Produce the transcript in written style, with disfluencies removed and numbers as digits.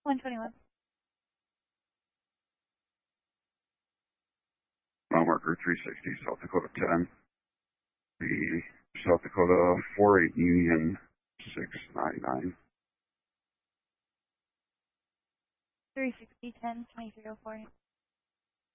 121. Mile marker 360, South Dakota 10. The South Dakota 48 Union 699. 360, 10, 2304.